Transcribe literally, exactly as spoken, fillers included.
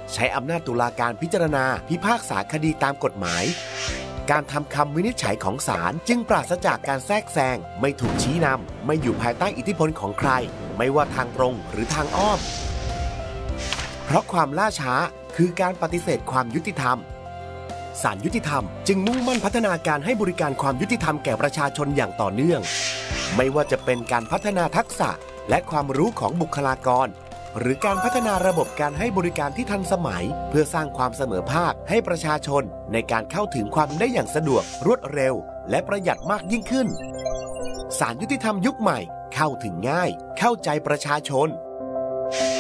ใช้อำนาจตุลาการพิจารณาพิพากษาคดีตามกฎหมายการทำคำวินิจฉัยของศาลจึงปราศจากการแทรกแซงไม่ถูกชี้นำไม่อยู่ภายใต้อิทธิพลของใครไม่ว่าทางตรงหรือทางอ้อมเพราะความล่าช้าคือการปฏิเสธความยุติธรรมศาลยุติธรรมจึงมุ่งมั่นพัฒนาการให้บริการความยุติธรรมแก่ประชาชนอย่างต่อเนื่องไม่ว่าจะเป็นการพัฒนาทักษะและความรู้ของบุคลากรหรือการพัฒนาระบบการให้บริการที่ทันสมัยเพื่อสร้างความเสมอภาคให้ประชาชนในการเข้าถึงความได้อย่างสะดวกรวดเร็วและประหยัดมากยิ่งขึ้นศาลยุติธรรมยุคใหม่เข้าถึงง่ายเข้าใจประชาชน